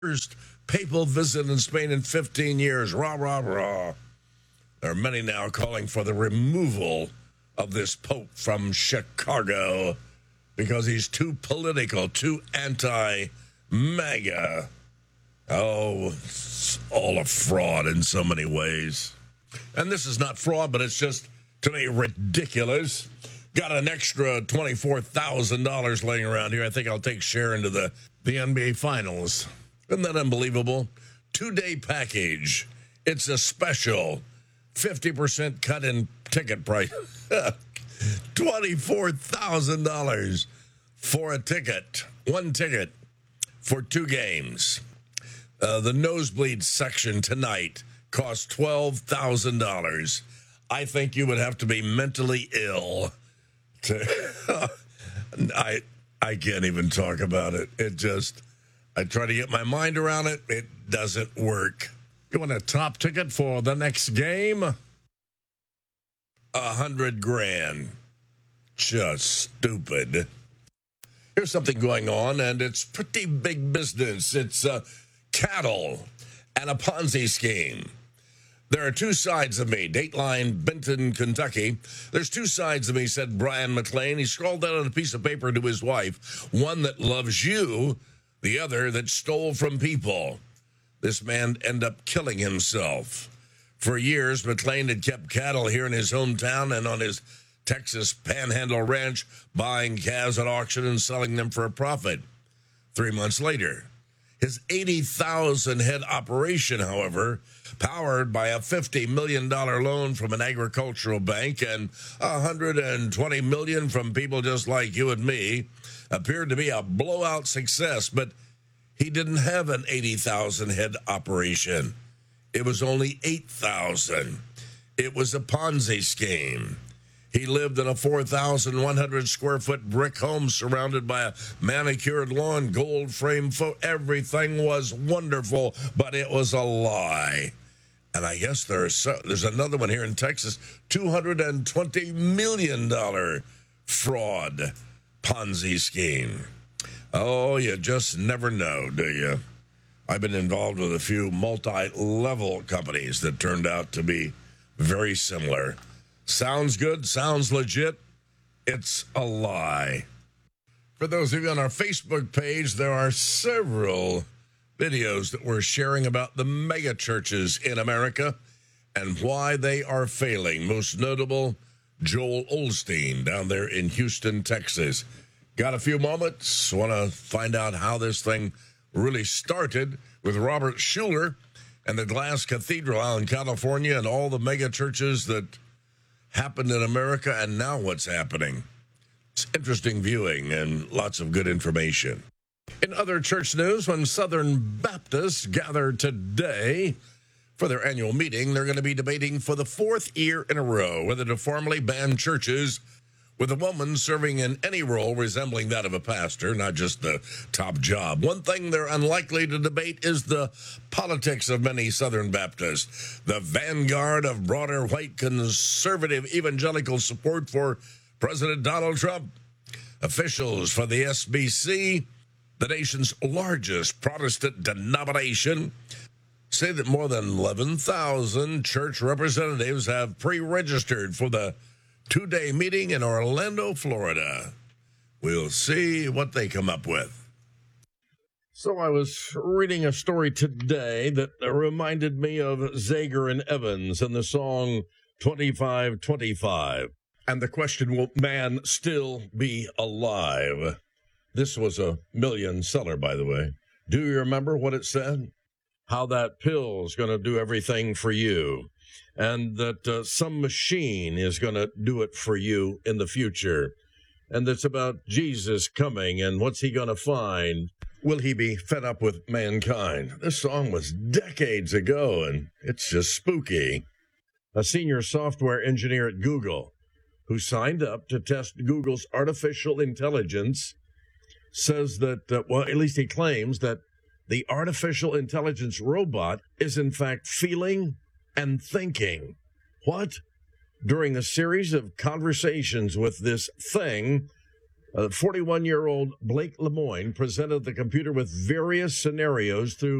First papal visit in Spain in 15 years. Rah, rah, rah. There are many now calling for the removal of this Pope from Chicago because he's too political, too anti-MAGA. Oh, it's all a fraud in so many ways. And this is not fraud, but it's just, to me, ridiculous. Got an extra $24,000 laying around here. I think I'll take Sharon to the NBA Finals. Isn't that unbelievable? 2-day package. It's a special 50% cut in ticket price. $24,000 for a ticket. One ticket for 2 games. The nosebleed section tonight costs $12,000. I think you would have to be mentally ill to... I can't even talk about it. I try to get my mind around it. It doesn't work. You want a top ticket for the next game? $100,000. Just stupid. Here's something going on, and it's pretty big business. It's cattle and a Ponzi scheme. There are 2 sides of me. Dateline, Benton, Kentucky. There's 2 sides of me, said Brian McLean. He scrawled that on a piece of paper to his wife. One that loves you, the other that stole from people. This man ended up killing himself. For years, McLean had kept cattle here in his hometown and on his Texas Panhandle ranch, buying calves at auction and selling them for a profit. 3 months later, his 80,000 head operation, however, powered by a $50 million loan from an agricultural bank and $120 million from people just like you and me, appeared to be a blowout success, but he didn't have an 80,000 head operation. It was only 8,000. It was a Ponzi scheme. He lived in a 4,100 square foot brick home surrounded by a manicured lawn, gold frame everything was wonderful, but it was a lie. And I guess there's another one here in Texas, $220 million fraud Ponzi scheme. Oh, you just never know, do you? I've been involved with a few multi-level companies that turned out to be very similar. Sounds good, sounds legit. It's a lie. For those of you on our Facebook page, there are several videos that we're sharing about the mega churches in America and why they are failing. Most notable, Joel Osteen down there in Houston, Texas. Got a few moments? Want to find out how this thing really started with Robert Schuller and the Glass Cathedral out in California and all the mega churches that happened in America and now what's happening. It's interesting viewing and lots of good information. In other church news, when Southern Baptists gather today for their annual meeting, they're going to be debating for the 4th year in a row whether to formally ban churches with a woman serving in any role resembling that of a pastor, not just the top job. One thing they're unlikely to debate is the politics of many Southern Baptists, the vanguard of broader white conservative evangelical support for President Donald Trump. Officials for the SBC, the nation's largest Protestant denomination, say that more than 11,000 church representatives have pre-registered for the 2-day meeting in Orlando, Florida. We'll see what they come up with. So I was reading a story today that reminded me of Zager and Evans and the song 2525. And the question, will man still be alive? This was a million seller, by the way. Do you remember what it said? How that pill's going to do everything for you. And that some machine is going to do it for you in the future. And it's about Jesus coming and what's he going to find? Will he be fed up with mankind? This song was decades ago, and it's just spooky. A senior software engineer at Google who signed up to test Google's artificial intelligence says that, well, at least he claims that the artificial intelligence robot is in fact feeling and thinking. What? During a series of conversations with this thing, 41-year-old Blake Lemoine presented the computer with various scenarios through